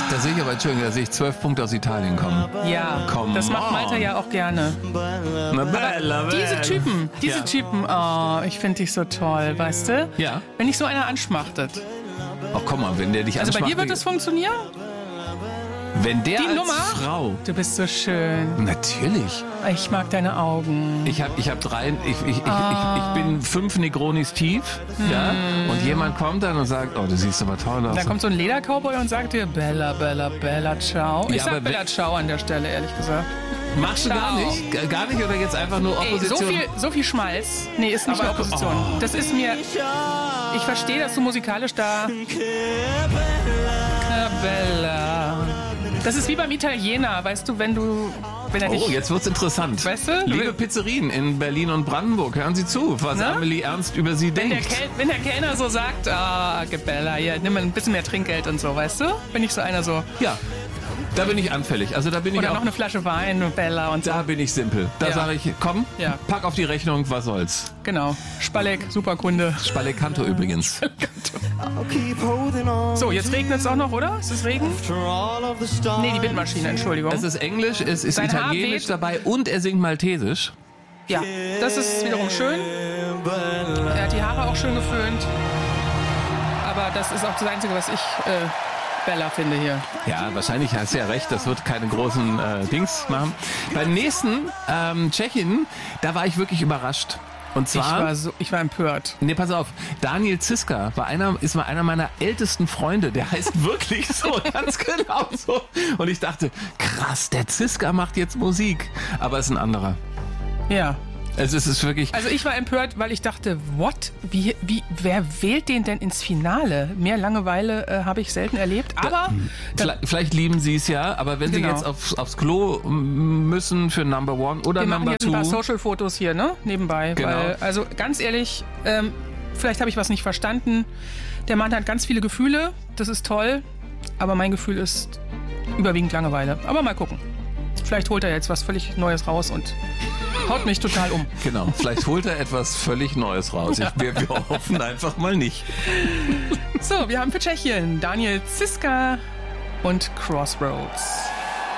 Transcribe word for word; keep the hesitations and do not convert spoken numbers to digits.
Da sehe ich aber, Entschuldigung, da sehe ich zwölf Punkte aus Italien kommen. Ja, Come das macht Malta on. ja auch gerne. Na, bella, Aber diese bella. Typen, diese Ja. Typen, oh, ich finde dich so toll, weißt du? Ja. Wenn dich so einer anschmachtet. Oh, komm mal, wenn der dich Also bei dir anschmacht, wird das funktionieren? wenn der Die als Nummer? Frau... Du bist so schön. Natürlich. Ich mag deine Augen. Ich habe ich hab drei, ich, ich, ich, Ah. ich, ich bin fünf Negronis tief, ja, und jemand kommt dann und sagt, oh, du siehst aber toll aus. Da kommt so ein Ledercowboy und sagt dir, Bella, Bella, Bella, ciao. Ich Ja, sag aber Bella, wenn- ciao an der Stelle, ehrlich gesagt. Machst du gar Ciao. nicht? G- Gar nicht oder jetzt einfach nur Ey, Opposition? so viel, so viel Schmalz. Nee, ist nicht Aber- eine Opposition. oh. Das ist mir... Ich verstehe, dass du musikalisch da... Ja, Bella. Das ist wie beim Italiener, weißt du, wenn du... Wenn er dich, Oh, jetzt wird's interessant. Weißt du? Liebe Pizzerien in Berlin und Brandenburg, hören Sie zu, was Na? Amelie Ernst über Sie wenn, der denkt. Kel, wenn der Kellner so sagt, ah, Bella, hier, nimm mal ein bisschen mehr Trinkgeld und so, weißt du? Bin ich so einer so... Ja, da bin ich anfällig. Also da bin ich Oder auch... noch eine Flasche Wein, Bella und so. Da bin ich simpel. Da Ja. sage ich, komm, Ja. pack auf die Rechnung, was soll's. Genau. Spalleck, super Kunde. Spalekanto übrigens. So, jetzt regnet es auch noch, oder? Ist es Regen? Nee, die Windmaschine, Entschuldigung. Es ist Englisch, es ist Sein Haar Italienisch weht. dabei und er singt Maltesisch. Ja, das ist wiederum schön. Er hat die Haare auch schön geföhnt. Aber das ist auch das Einzige, was ich äh, Bella finde hier. Ja, wahrscheinlich hast du ja recht, das wird keine großen äh, Dings machen. Beim nächsten, ähm, Tschechien, da war ich wirklich überrascht. Und Ich zwar... war, so, ich war empört. Nee, pass auf. Daniel Ziska war einer, ist mal einer meiner ältesten Freunde. Der heißt wirklich so, ganz genau so. Und ich dachte, krass, der Ziska macht jetzt Musik. Aber es ist ein anderer. Ja. Also es ist wirklich... Also ich war empört, weil ich dachte, what? Wie, wie, wer wählt den denn ins Finale? Mehr Langeweile äh, habe ich selten erlebt. Aber da, Vielleicht, vielleicht lieben sie es ja, aber wenn Genau. sie jetzt aufs, aufs Klo müssen für Number One oder wir machen Number jetzt ein Two... paar Social-Fotos hier, ne? Nebenbei. Genau. Weil, also ganz ehrlich, ähm, vielleicht habe ich was nicht verstanden. Der Mann hat ganz viele Gefühle, das ist toll. Aber mein Gefühl ist überwiegend Langeweile. Aber mal gucken. Vielleicht holt er jetzt was völlig Neues raus und haut mich total um. Genau, vielleicht holt er etwas völlig Neues raus. Ich, wir, wir hoffen einfach mal nicht. So, wir haben für Tschechien Daniel Ziska und Crossroads.